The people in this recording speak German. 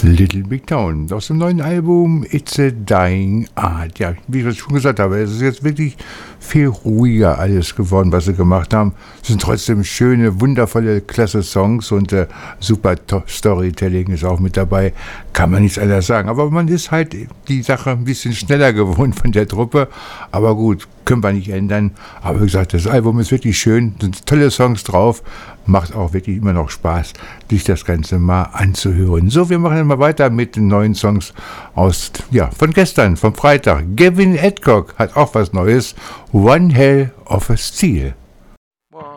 Little Big Town aus dem neuen Album It's a Dying Art. Ja, wie ich das schon gesagt habe, es ist jetzt wirklich viel ruhiger alles geworden, was sie gemacht haben. Es sind trotzdem schöne, wundervolle, klasse Songs und super Storytelling ist auch mit dabei. Kann man nichts anderes sagen. Aber man ist halt die Sache ein bisschen schneller gewohnt von der Truppe. Aber gut, können wir nicht ändern. Aber wie gesagt, das Album ist wirklich schön, sind tolle Songs drauf. Macht auch wirklich immer noch Spaß, sich das Ganze mal anzuhören. So, wir machen dann mal weiter mit den neuen Songs von gestern, vom Freitag. Gavin Adcock hat auch was Neues. One Hell of a Steel.